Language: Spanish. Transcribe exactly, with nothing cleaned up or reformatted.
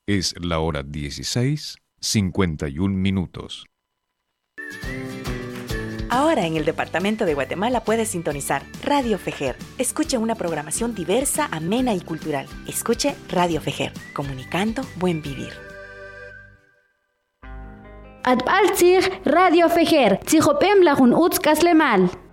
Es la hora dieciséis, cincuenta y un minutos. Ahora en el departamento de Guatemala puedes sintonizar Radio Fejer. Escuche una programación diversa, amena y cultural. Escuche Radio Fejer, comunicando buen vivir. Adbaltzig Radio Fejer, Tzijopem Lajun Utz Kaslemal.